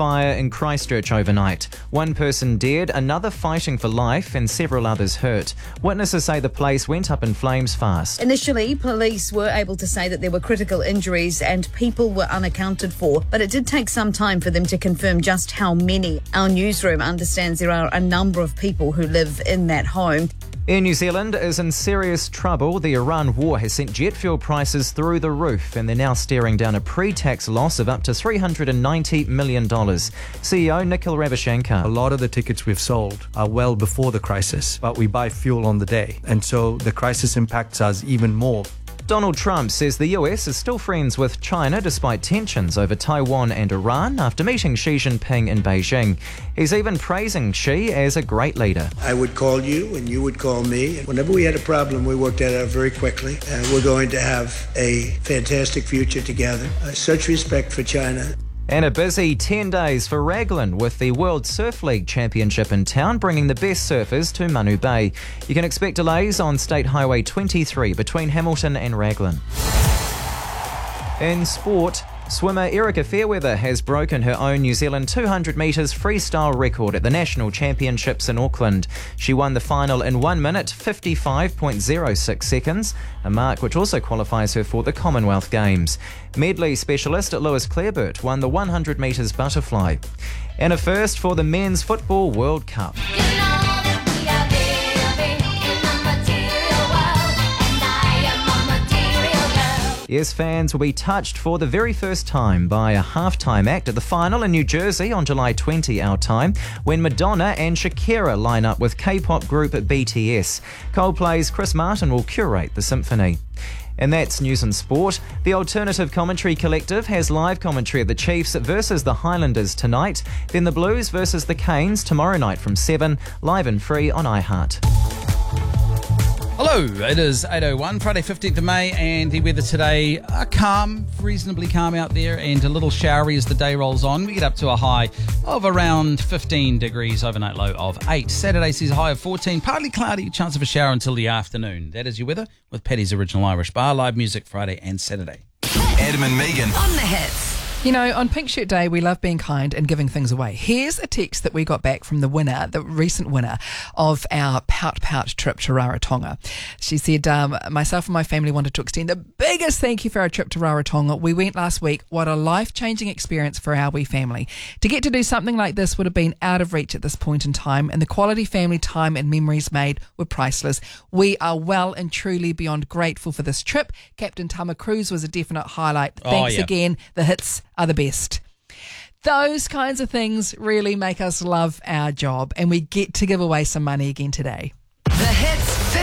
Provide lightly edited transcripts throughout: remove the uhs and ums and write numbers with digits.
fire in Christchurch overnight. One person dead, another fighting for life, and several others hurt. Witnesses say the place went up in flames fast. Initially, police were able to say that there were critical injuries and people were unaccounted for, but it did take some time for them to confirm just how many. Our newsroom understands there are a number of people who live in that home. Air New Zealand is in serious trouble. The Iran war has sent jet fuel prices through the roof, and they're now staring down a pre-tax loss of up to $390 million. CEO Nikhil Ravichandkar. A lot of the tickets we've sold are well before the crisis, but we buy fuel on the day, and so the crisis impacts us even more. Donald Trump says the US is still friends with China despite tensions over Taiwan and Iran after meeting Xi Jinping in Beijing. He's even praising Xi as a great leader. I would call you and you would call me. Whenever we had a problem, we worked that out very quickly. We're going to have a fantastic future together. Such respect for China. And a busy 10 days for Raglan with the World Surf League Championship in town, bringing the best surfers to Manu Bay. You can expect delays on State Highway 23 between Hamilton and Raglan. In sport, swimmer Erica Fairweather has broken her own New Zealand 200 metres freestyle record at the National Championships in Auckland. She won the final in 1 minute 55.06 seconds, a mark which also qualifies her for the Commonwealth Games. Medley specialist Lewis Clareburt won the 100 metres butterfly. And a first for the Men's Football World Cup. Yes, fans will be touched for the very first time by a halftime act at the final in New Jersey on July 20 our time, when Madonna and Shakira line up with K-pop group BTS. Coldplay's Chris Martin will curate the symphony. And that's news and sport. The Alternative Commentary Collective has live commentary of the Chiefs versus the Highlanders tonight, then the Blues versus the Canes tomorrow night from 7, live and free on iHeart. Hello, it is 8:01, Friday 15th of May, and the weather today, calm, reasonably calm out there, and a little showery as the day rolls on. We get up to a high of around 15 degrees, overnight low of 8. Saturday sees a high of 14, partly cloudy, chance of a shower until the afternoon. That is your weather with Paddy's Original Irish Bar, live music Friday and Saturday. Adam and Megan on the hits. You know, on Pink Shirt Day, we love being kind and giving things away. Here's a text that we got back from the winner, the recent winner of our Pout trip to Rarotonga. She said, myself and my family wanted to extend the biggest thank you for our trip to Rarotonga. We went last week. What a life-changing experience for our wee family. To get to do something like this would have been out of reach at this point in time, and the quality family time and memories made were priceless. We are well and truly beyond grateful for this trip. Captain Tama Cruise was a definite highlight. Thanks again. The hits are the best. Those kinds of things really make us love our job, and we get to give away some money again today. The Hits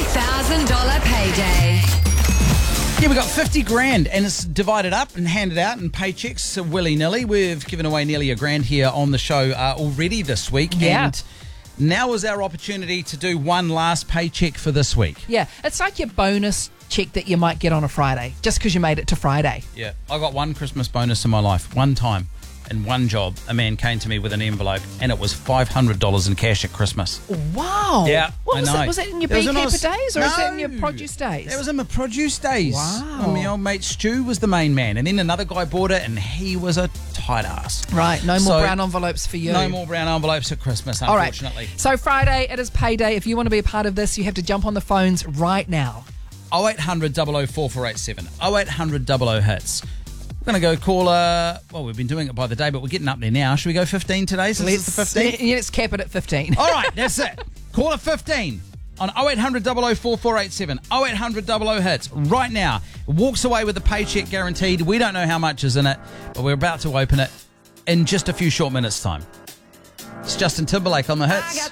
$50,000 payday. Yeah, we got 50 grand, and it's divided up and handed out in paychecks willy-nilly. We've given away nearly $1,000 here on the show already this week. Yeah. And now is our opportunity to do one last paycheck for this week. Yeah, it's like your bonus check that you might get on a Friday, just because you made it to Friday. Yeah, I got one Christmas bonus in my life. One time, in one job, a man came to me with an envelope, and it was $500 in cash at Christmas. Wow. Yeah, what was I know. it? Was it in your beekeeper days, or is it in your produce days? It was in my produce days. Wow. And my old mate Stu was the main man, and then another guy bought it, and he was a tight ass. Right, no more brown envelopes for you. No more brown envelopes at Christmas, unfortunately. All right. So Friday, it is payday. If you want to be a part of this, you have to jump on the phones right now. 0800 00 4487. 0800 00 hits. We're going to go call well, we've been doing it by the day, but we're getting up there now. Should we go 15 today since it's the 15th? Let's cap it at 15. All right, that's it. Call it 15 on 0800 00 4487. 0800 00 hits right now. Walks away with a paycheck guaranteed. We don't know how much is in it, but we're about to open it in just a few short minutes' time. It's Justin Timberlake on the hits.